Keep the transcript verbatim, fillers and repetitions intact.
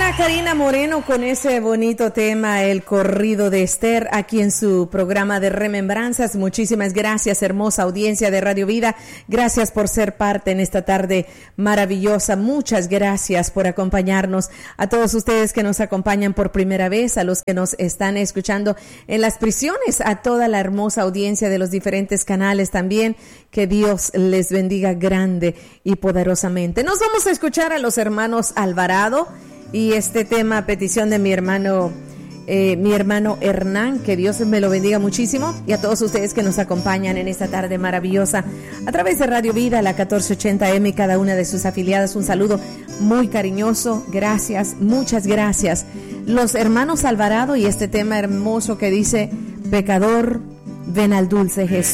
Karina Moreno con ese bonito tema, el corrido de Esther, aquí en su programa de Remembranzas. Muchísimas gracias, hermosa audiencia de Radio Vida. Gracias por ser parte en esta tarde maravillosa. Muchas gracias por acompañarnos. A todos ustedes que nos acompañan por primera vez, a los que nos están escuchando en las prisiones, a toda la hermosa audiencia de los diferentes canales también. Que Dios les bendiga grande y poderosamente. Nos vamos a escuchar a los hermanos Alvarado. Y este tema, a petición de mi hermano, eh, mi hermano Hernán, que Dios me lo bendiga muchísimo, y a todos ustedes que nos acompañan en esta tarde maravillosa a través de Radio Vida, la catorce ochenta eme, cada una de sus afiliadas. Un saludo muy cariñoso, gracias, muchas gracias. Los hermanos Alvarado y este tema hermoso que dice: pecador, ven al dulce Jesús.